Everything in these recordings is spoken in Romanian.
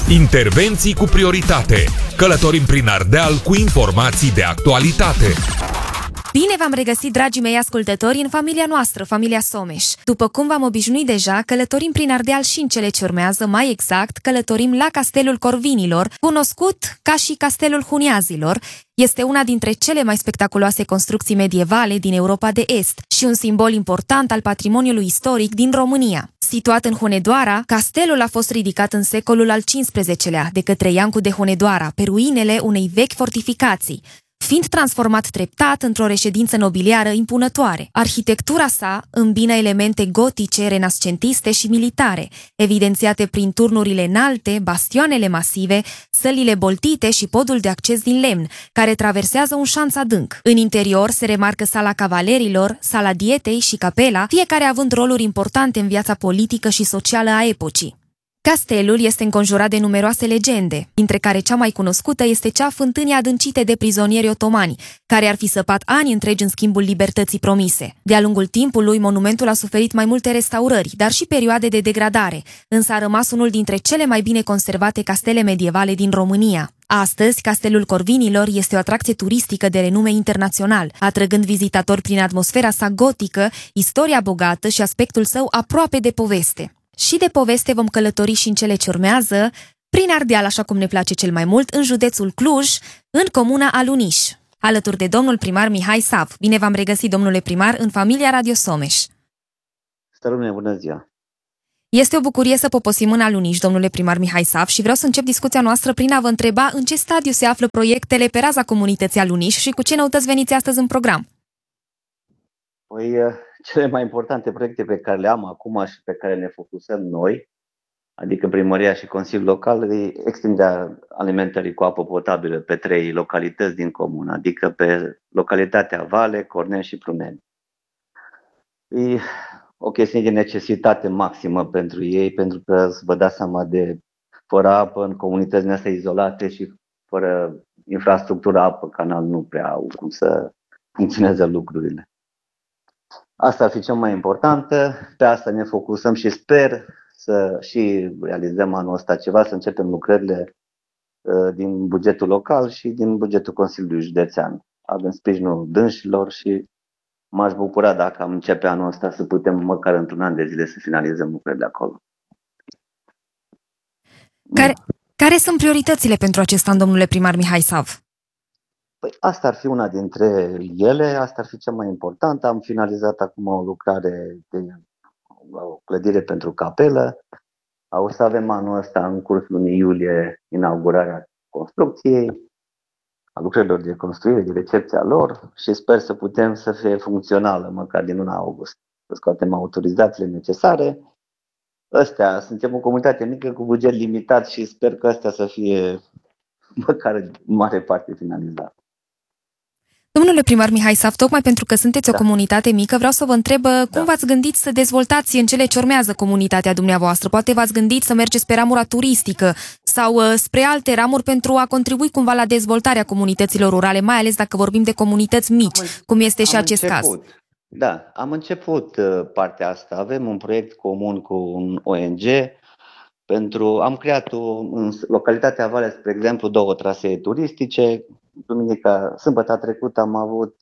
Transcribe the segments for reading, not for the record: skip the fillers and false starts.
Intervenții cu prioritate. Călătorim prin Ardeal cu informații de actualitate. Bine v-am regăsit, dragii mei ascultători, în familia noastră, familia Someș. După cum v-am obișnuit deja, călătorim prin Ardeal și în cele ce urmează, mai exact, călătorim la Castelul Corvinilor, cunoscut ca și Castelul Huniazilor. Este una dintre cele mai spectaculoase construcții medievale din Europa de Est și un simbol important al patrimoniului istoric din România. Situat în Hunedoara, castelul a fost ridicat în secolul al XV-lea de către Iancu de Hunedoara, pe ruinele unei vechi fortificații, fiind transformat treptat într-o reședință nobiliară impunătoare. Arhitectura sa îmbină elemente gotice, renascentiste și militare, evidențiate prin turnurile înalte, bastioanele masive, sălile boltite și podul de acces din lemn, care traversează un șanț adânc. În interior se remarcă sala cavalerilor, sala dietei și capela, fiecare având roluri importante în viața politică și socială a epocii. Castelul este înconjurat de numeroase legende, dintre care cea mai cunoscută este cea a fântânii adâncite de prizonieri otomani, care ar fi săpat ani întregi în schimbul libertății promise. De-a lungul timpului, monumentul a suferit mai multe restaurări, dar și perioade de degradare, însă a rămas unul dintre cele mai bine conservate castele medievale din România. Astăzi, Castelul Corvinilor este o atracție turistică de renume internațional, atrăgând vizitatori prin atmosfera sa gotică, istoria bogată și aspectul său aproape de poveste. Și de poveste vom călători și în cele ce urmează, prin Ardeal, așa cum ne place cel mai mult, în județul Cluj, în comuna Aluniș, alături de domnul primar Mihai Sav. Bine v-am regăsit, domnule primar, în familia Radio Someș. Stărune, bună ziua! Este o bucurie să poposim în Aluniș, domnule primar Mihai Sav, și vreau să încep discuția noastră prin a vă întreba în ce stadiu se află proiectele pe raza comunității Aluniș și cu ce noutăți veniți astăzi în program. Păi, cele mai importante proiecte pe care le am acum și pe care ne focusăm noi, adică Primăria și Consiliul Local, e extinderea alimentării cu apă potabilă pe 3 localități din comună, adică pe localitatea Vale, Corneni și Pruneni. E o chestiune de necesitate maximă pentru ei, pentru că vă dați seama de fără apă în comunitățile astea izolate și fără infrastructură apă, canal, nu prea au cum să funcționeze lucrurile. Asta ar fi cea mai importantă, pe asta ne focusăm și sper să și realizăm anul ăsta ceva, să începem lucrările din bugetul local și din bugetul Consiliului Județean. Avem sprijinul dânșilor și m-aș bucura dacă am începe anul ăsta să putem măcar într-un an de zile să finalizăm lucrările acolo. Care sunt prioritățile pentru acest an, domnule primar Mihai Sav? Păi asta ar fi una dintre ele, asta ar fi cea mai importantă. Am finalizat acum o lucrare de o clădire pentru capelă. O să avem anul ăsta, în cursul lunii iulie, inaugurarea construcției, a lucrărilor de construire, de recepția lor și sper să putem să fie funcțională măcar din luna august. Să scoatem autorizațiile necesare. Suntem o comunitate mică cu buget limitat și sper că astea să fie măcar în mare parte finalizate. Domnule primar Mihai Sav, tocmai pentru că sunteți o comunitate mică, vreau să vă întreb cum v-ați gândit să dezvoltați în cele ce urmează comunitatea dumneavoastră? Poate v-ați gândit să mergeți pe ramura turistică sau spre alte ramuri pentru a contribui cumva la dezvoltarea comunităților rurale, mai ales dacă vorbim de comunități mici, cum este și acest caz. Da, am început partea asta. Avem un proiect comun cu un ONG. Am creat în localitatea Vale, spre exemplu, 2 trasee turistice. Sâmbătă trecută am avut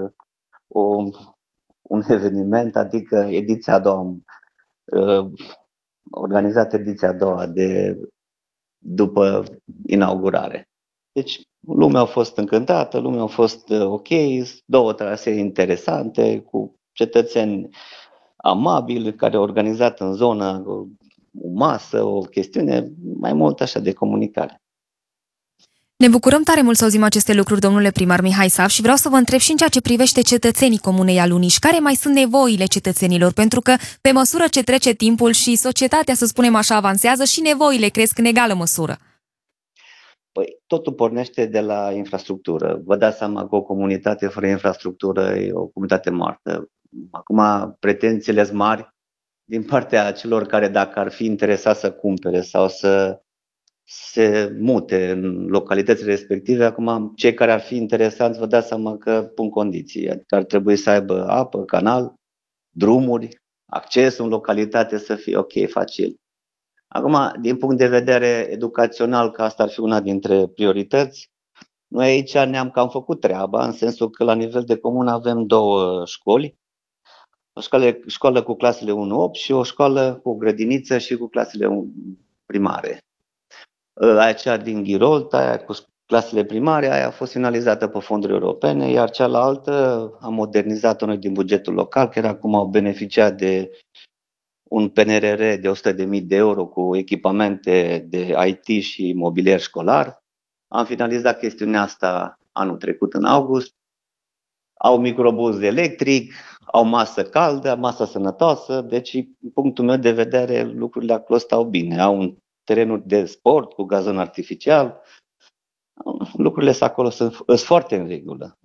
un eveniment, adică ediția a doua, organizat ediția a doua după inaugurare. Deci lumea a fost încântată, lumea a fost ok, 2 trasee interesante, cu cetățeni amabili, care au organizat în zonă o masă, o chestiune mai mult așa de comunicare. Ne bucurăm tare mult să auzim aceste lucruri, domnule primar Mihai Sav, și vreau să vă întreb și în ceea ce privește cetățenii comunei Aluniș, care mai sunt nevoile cetățenilor, pentru că pe măsură ce trece timpul și societatea, să spunem așa, avansează, și nevoile cresc în egală măsură. Păi, totul pornește de la infrastructură. Vă dați seama că o comunitate fără infrastructură e o comunitate moartă. Acum, pretențiile sunt mari din partea celor care, dacă ar fi interesați să cumpere sau să se mute în localitățile respective, acum cei care ar fi interesanți, vă dați seama că pun condiții. Adică ar trebui să aibă apă, canal, drumuri, accesul în localitate să fie ok, facil. Acum, din punct de vedere educațional, că asta ar fi una dintre priorități, noi aici ne-am cam făcut treaba, în sensul că la nivel de comună avem două școli, o școală cu clasele 1-8 și o școală cu grădiniță și cu clasele primare. Aceea din Ghirolta, aia cu clasele primare, aia a fost finalizată pe fonduri europene, iar cealaltă am modernizat-o noi din bugetul local, care acum au beneficiat de un PNRR de 100.000 de euro cu echipamente de IT și mobilier școlar. Am finalizat chestiunea asta anul trecut în august. Au microbuz electric, au masă caldă, masă sănătoasă, deci, din punctul meu de vedere, lucrurile acolo stau bine. Au un terenuri de sport cu gazon artificial, lucrurile acolo sunt foarte în regulă.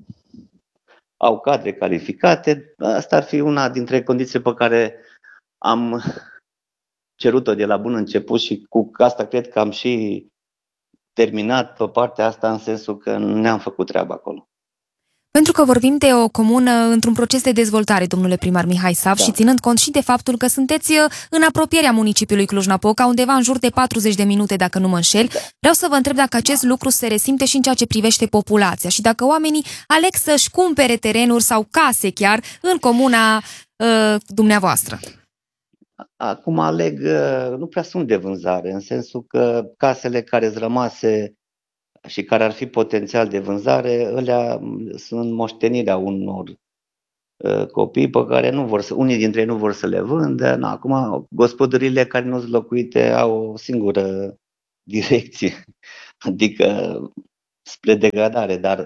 Au cadre calificate, asta ar fi una dintre condiții pe care am cerut-o de la bun început și cu asta cred că am și terminat pe partea asta în sensul că ne-am făcut treaba acolo. Pentru că vorbim de o comună într-un proces de dezvoltare, domnule primar Mihai Sav, și ținând cont și de faptul că sunteți în apropierea municipiului Cluj-Napoca, undeva în jur de 40 de minute, dacă nu mă înșel, vreau să vă întreb dacă acest lucru se resimte și în ceea ce privește populația și dacă oamenii aleg să-și cumpere terenuri sau case chiar în comuna dumneavoastră. Acum aleg, nu prea sunt de vânzare, în sensul că casele care îți rămase și care ar fi potențial de vânzare, alea sunt moștenirea unor copii pe care nu vor să, unii dintre ei nu vor să le vândă. Acum, gospodăriile care nu sunt locuite au o singură direcție, adică spre degradare, dar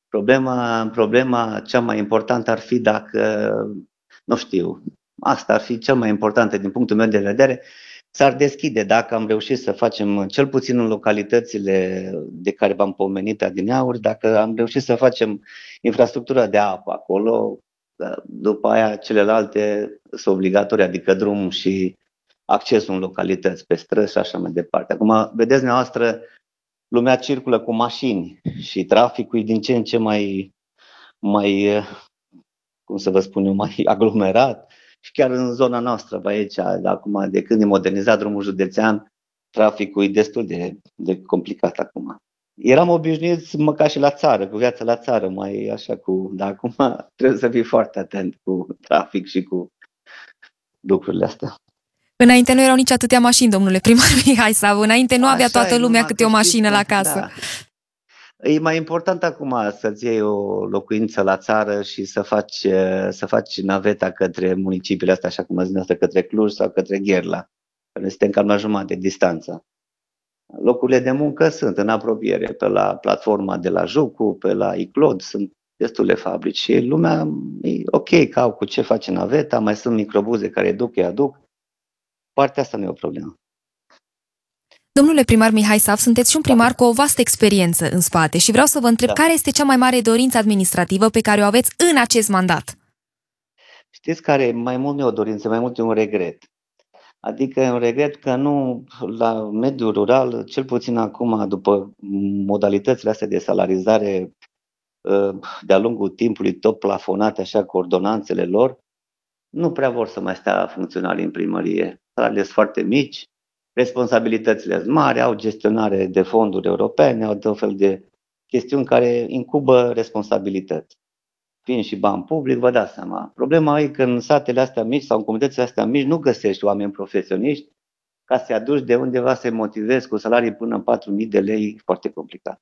problema cea mai importantă ar fi dacă, nu știu, asta ar fi cel mai important din punctul meu de vedere, s-ar deschide dacă am reușit să facem, cel puțin în localitățile de care v-am pomenit adineauri, dacă am reușit să facem infrastructura de apă acolo, după aia celelalte sunt obligatorii, adică drumul și accesul în localități, pe străzi și așa mai departe. Acum, vedeți dumneavoastră, lumea circulă cu mașini și traficul e din ce în ce mai, cum să vă spun eu, mai aglomerat. Și chiar în zona noastră, pe aici, acum, de când e modernizat drumul județean, traficul e destul de complicat acum. Eram obișnuiți măcar și la țară, cu viața la țară, mai așa dar acum trebuie să fii foarte atent cu trafic și cu lucrurile astea. Înainte nu erau nici atâtea mașini, domnule primar Mihai Sav, înainte nu avea toată lumea câte o mașină la casă. Da. E mai important acum să-ți iei o locuință la țară și să faci naveta către municipiile astea, așa cum ați zis, către Cluj sau către Gherla, care suntem cam la jumătate de distanță. Locurile de muncă sunt în apropiere, pe la platforma de la Jucu, pe la Iclod, sunt destule fabrici și lumea e ok că au cu ce face naveta, mai sunt microbuze care îi aduc. Partea asta nu e o problemă. Domnule primar Mihai Sav, sunteți și un primar cu o vastă experiență în spate și vreau să vă întreb care este cea mai mare dorință administrativă pe care o aveți în acest mandat? Știți care mai mult nu e o dorință, mai mult e un regret. Adică un regret că nu, la mediul rural, cel puțin acum, după modalitățile astea de salarizare de-a lungul timpului tot plafonate așa cu ordonanțele lor, nu prea vor să mai stea funcționari în primărie. Salariile sunt foarte mici, responsabilitățile sunt mari, au gestionare de fonduri europene, au tot fel de chestiuni care incubă responsabilități. Fiind și bani public, vă dați seama. Problema e că în satele astea mici sau în comunitățile astea mici nu găsești oameni profesioniști ca să-i aduci de undeva să-i motivezi cu salarii până în 4.000 de lei, foarte complicat.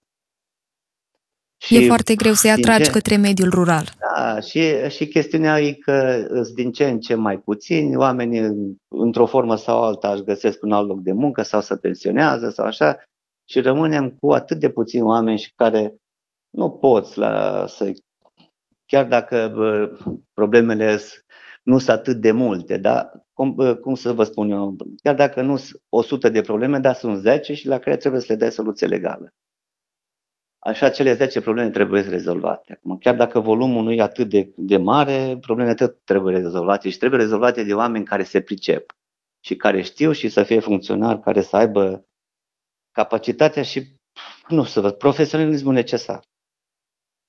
E foarte greu să-i atragi către mediul rural. Da, și chestiunea e că sunt din ce în ce mai puțini, oamenii într-o formă sau alta își găsesc un alt loc de muncă sau se pensionează sau așa și rămânem cu atât de puțini oameni și care nu poți să, chiar dacă problemele nu sunt atât de multe, dar cum să vă spun eu, chiar dacă nu sunt 100 de probleme, dar sunt 10 și la care trebuie să le dai soluție legală. Așa, cele 10 probleme trebuie rezolvate. Acum, chiar dacă volumul nu e atât de mare, problemele tot trebuie rezolvate și trebuie rezolvate de oameni care se pricep și care știu și să fie funcționari, care să aibă capacitatea și, profesionalismul necesar.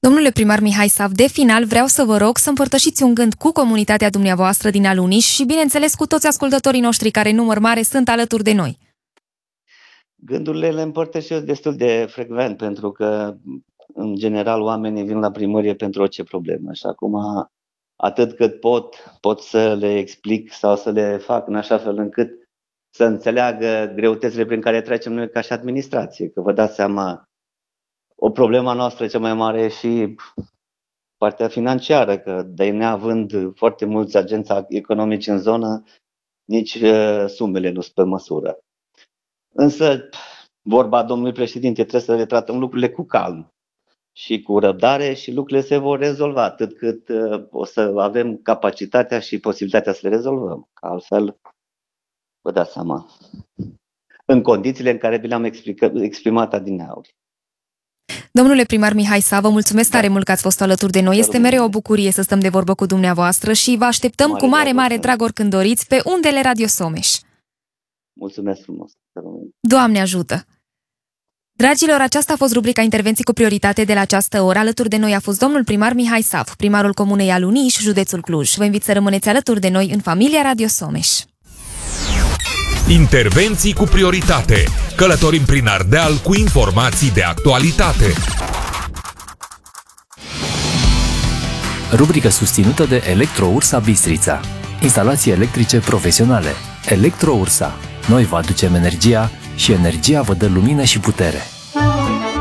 Domnule primar Mihai Sav, de final vreau să vă rog să împărtășiți un gând cu comunitatea dumneavoastră din Aluniș și, bineînțeles, cu toți ascultătorii noștri care în număr mare sunt alături de noi. Gândurile le împărtășesc destul de frecvent, pentru că, în general, oamenii vin la primărie pentru orice problemă și acum, atât cât pot să le explic sau să le fac în așa fel încât să înțeleagă greutățile prin care trecem noi ca și administrație. Că vă dați seama, o problemă noastră cea mai mare e și partea financiară, că de neavând foarte mulți agenți economici în zonă, nici sumele nu sunt pe măsură. Însă, vorba domnului președinte, trebuie să le tratăm lucrurile cu calm și cu răbdare și lucrurile se vor rezolva atât cât o să avem capacitatea și posibilitatea să le rezolvăm. Că altfel, vă dați seama, în condițiile în care vi le-am exprimat adineauri. Domnule primar Mihai Sav, vă mulțumesc tare mult că ați fost alături de noi. Este mereu o bucurie să stăm de vorbă cu dumneavoastră și vă așteptăm cu mare drag oricând doriți pe undele Radio Someș. Mulțumesc frumos! Doamne ajută! Dragilor, aceasta a fost rubrica Intervenții cu prioritate de la această oră. Alături de noi a fost domnul primar Mihai Sav, primarul comunei Aluniș, județul Cluj. Vă invit să rămâneți alături de noi în familia Radio Someș. Intervenții cu prioritate. Călătorim prin Ardeal cu informații de actualitate. Rubrică susținută de Electro-Ursa Bistrița. Instalații electrice profesionale. Electro-Ursa. Noi vă aducem energia și energia vă dă lumină și putere.